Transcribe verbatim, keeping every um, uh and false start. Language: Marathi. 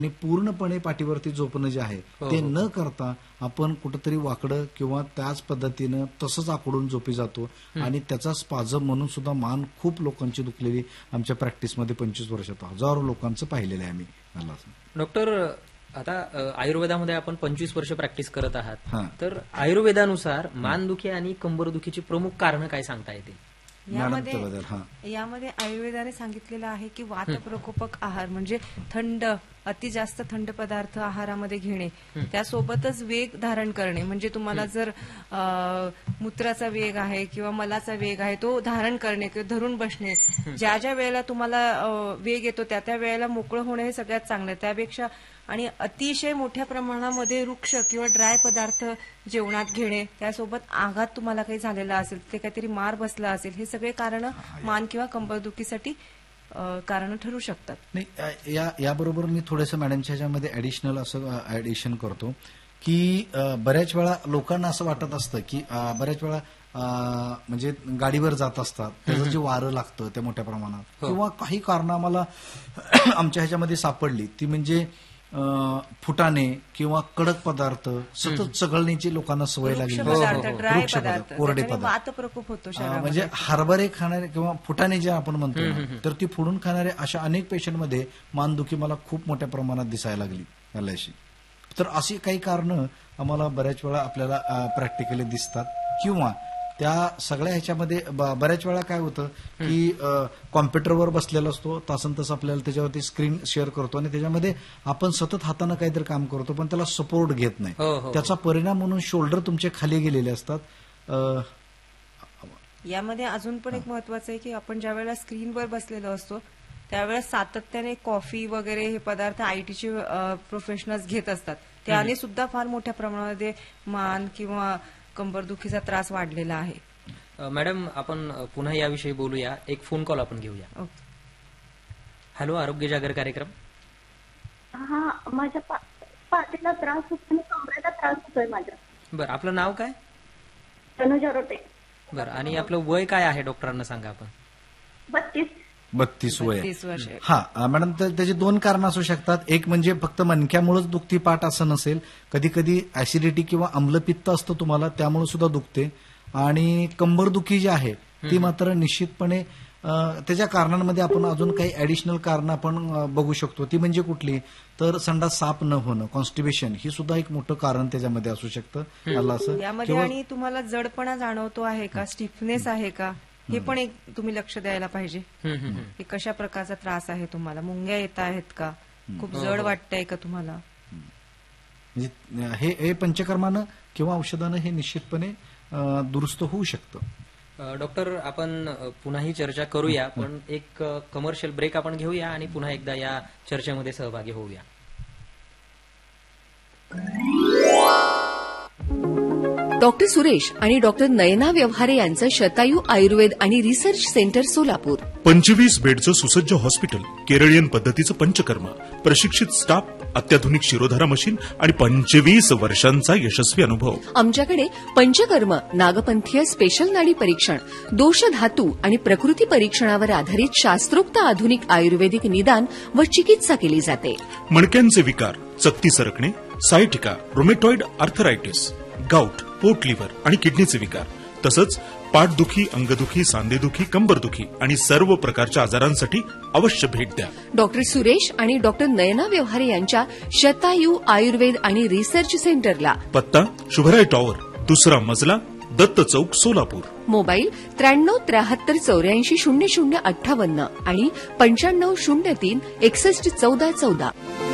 आणि पूर्णपणे पाठीवरती झोपणं जे आहे ते न करता आपण कुठंतरी वाकडं किंवा त्याच पद्धतीनं तसंच आकडून झोपी जातो आणि त्याचा स्पाझम म्हणून सुद्धा मान खूप लोकांची दुखलेली आमच्या प्रॅक्टिसमध्ये पंचवीस वर्षात हजारो लोकांचं पाहिलेलं आहे आम्ही. मला डॉक्टर, आता आयुर्वेदामध्ये आपण पंचवीस वर्ष प्रॅक्टिस करत आहात, हां. तर आयुर्वेदानुसार मानदुखी आणि कंबरदुखीची प्रमुख कारणं काय सांगता येतील? मॅडमचा बदल हा यामध्ये आयुर्वेदाने सांगितलेलं आहे की वातप्रकोपक आहार म्हणजे थंड, अति जास्त थंड पदार्थ आहारामध्ये घेणे, त्यासोबतच वेग धारण करणे. म्हणजे तुम्हाला जर मूत्राचा वेग आहे किंवा मलाचा वेग आहे तो धारण करणे किंवा धरून बसणे, ज्या ज्या वेळेला तुम्हाला वेग येतो त्या त्या वेळेला मोकळं होणं हे सगळ्यात चांगलं. त्यापेक्षा आणि अतिशय मोठ्या प्रमाणामध्ये वृक्ष किंवा ड्राय पदार्थ जेवणात घेणे, त्यासोबत आघात तुम्हाला काही झालेला असेल, ते काहीतरी मार बसला असेल, हे सगळे कारण मान किंवा कंबरदुखीसाठी कारण ठरू शकतात. नाही, या याबरोबर मी थोडंसं मॅडमच्या ह्याच्यामध्ये ऍडिशनल असं ऍडिशन करतो की बऱ्याच वेळा लोकांना असं वाटत असतं की बऱ्याच वेळा म्हणजे गाडीवर जात असतात, त्याचं जे वारं लागतं ते मोठ्या प्रमाणात किंवा काही कारणं आम्हाला आमच्या ह्याच्यामध्ये सापडली ती म्हणजे फुटाणे किंवा कडक पदार्थ सतत चघळण्याची लोकांना सवय लागली, वृक्ष पदार्थ, कोरडे पदार्थ, वातप्रकोप होतो. म्हणजे हरभरे खाणारे किंवा फुटाणे जे आपण म्हणतो तर ती फोडून खाणारे अशा अनेक पेशंटमध्ये मानदुखी मला खूप मोठ्या प्रमाणात दिसायला लागली याल्याशी. तर अशी काही कारणं आम्हाला बऱ्याच वेळा आपल्याला प्रॅक्टिकली दिसतात किंवा त्या सगळ्या ह्याच्यामध्ये बऱ्याच वेळा काय होतं की कॉम्प्युटरवर बसलेला असतो, तासन तास आपल्याला त्याच्यावरती स्क्रीन शेअर करतो आणि त्याच्यामध्ये आपण सतत हातानं काहीतरी काम करतो पण त्याला सपोर्ट घेत नाही, त्याचा परिणाम म्हणून शोल्डर तुमचे खाली गेलेले असतात. यामध्ये अजून पण एक महत्वाचं आहे की आपण ज्या वेळेला स्क्रीनवर बसलेलो असतो त्यावेळेस सातत्याने कॉफी वगैरे हे पदार्थ आयटीचे प्रोफेशनल्स घेत असतात, त्याने सुद्धा फार मोठ्या प्रमाणामध्ये मान किंवा कंबरदुखीचा त्रास वाढलेला आहे. मॅडम, आपण पुन्हा याविषयी बोलूया. एक फोन कॉल आपण घेऊया. हॅलो, आरोग्य जागर कार्यक्रम. हा, माझ्या पाठीला त्रास होतो आणि कमरेला त्रास होतोय माझ्या. बरं, आपलं नाव काय? तनुजा रोटे. बरं, आणि आपलं वय काय आहे डॉक्टरांना सांगा. आपण बत्तीस बत्तीस वय. वर्ष. हा मॅडम, त्याची दोन कारण असू शकतात. एक म्हणजे फक्त मणक्यामुळेच दुखती पाठ असं नसेल, कधी कधी ऍसिडिटी किंवा आम्लपित्त असतं तुम्हाला त्यामुळे सुद्धा दुखते. आणि कंबरदुखी जी आहे ती मात्र निश्चितपणे त्याच्या कारणांमध्ये आपण अजून काही ऍडिशनल कारण आपण बघू शकतो. ती म्हणजे कुठली तर संडास साफ न होणं, कॉन्स्टिपेशन, ही सुद्धा एक मोठं कारण त्याच्यामध्ये असू शकतं. असं यामध्ये आणि तुम्हाला जडपणा जाणवतो आहे का, स्टिफनेस आहे का, हे पण एक तुम्ही लक्ष द्यायला पाहिजे की कशा प्रकारचा त्रास आहे तुम्हाला. मुंग्या येत आहेत का, खूप जड वाटतंय का तुम्हाला. हे हे पंचकर्मानं किंवा औषधानं हे निश्चितपणे दुरुस्त होऊ शकतं. डॉक्टर, आपण पुन्हा ही चर्चा करूया, पण एक कमर्शियल ब्रेक आपण घेऊया आणि पुन्हा एकदा या चर्चेमध्ये सहभागी होऊया. डॉक्टर सुरेश आणि डॉक्टर नयना व्यवहारे यांचं शतायू आयुर्वेद आणि रिसर्च सेंटर सोलापूर. पंचवीस बेडचं सुसज्ज हॉस्पिटल, केरळियन पद्धतीचं पंचकर्म, प्रशिक्षित स्टाफ, अत्याधुनिक शिरोधारा मशीन आणि पंचवीस वर्षांचा यशस्वी अनुभव. आमच्याकडे पंचकर्म, नागपंथीय स्पेशल नाडी परीक्षण, दोष धातू आणि प्रकृती परीक्षणावर आधारित शास्त्रोक्त आधुनिक आयुर्वेदिक निदान व चिकित्सा केली जाते. मणक्यांचे विकार, चकती सरकणे, सायटिका, रोमेटॉइड आर्थरायटिस, गाऊट, पोट लिव्हर आणि किडनीचे विकार, तसंच पाठदुखी, अंगदुखी, सांधेदुखी, कंबरदुखी आणि सर्व प्रकारच्या आजारांसाठी अवश्य भेट द्या. डॉक्टर सुरेश आणि डॉक्टर नयना व्यवहारे यांच्या शतायू आयुर्वेद आणि रिसर्च सेंटरला. पत्ता शुभराय टॉवर, दुसरा मजला, दत्त चौक, सोलापूर. मोबाईल त्र्याण्णव त्र्याहत्तर चौऱ्याऐंशी शून्य शून्य अठ्ठावन्न आणि पंच्याण्णव शून्य तीन एकसष्ट चौदा चौदा.